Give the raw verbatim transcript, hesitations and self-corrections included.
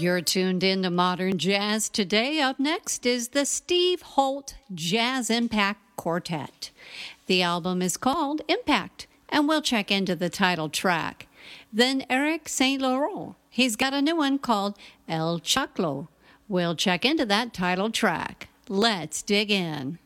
You're tuned into Modern Jazz today. Up next is the Steve Holt Jazz Impact Quartet. The album is called Impact, and we'll check into the title track. Then Eric Saint Laurent. He's got a new one called El Choclo. We'll check into that title track. Let's dig in.